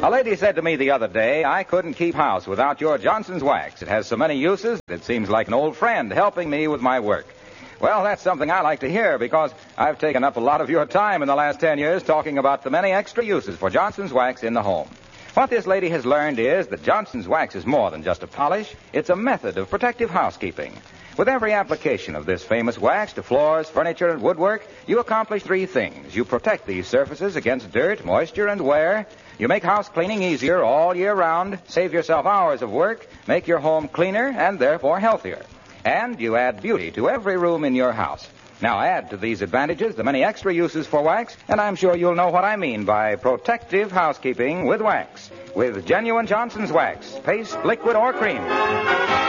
A lady said to me the other day, I couldn't keep house without your Johnson's Wax. It has so many uses, it seems like an old friend helping me with my work. Well, that's something I like to hear because I've taken up a lot of your time in the last 10 years talking about the many extra uses for Johnson's Wax in the home. What this lady has learned is that Johnson's Wax is more than just a polish. It's a method of protective housekeeping. With every application of this famous wax to floors, furniture, and woodwork, you accomplish three things. You protect these surfaces against dirt, moisture, and wear. You make house cleaning easier all year round, save yourself hours of work, make your home cleaner, and therefore healthier. And you add beauty to every room in your house. Now add to these advantages the many extra uses for wax, and I'm sure you'll know what I mean by protective housekeeping with wax. With genuine Johnson's Wax, paste, liquid, or cream.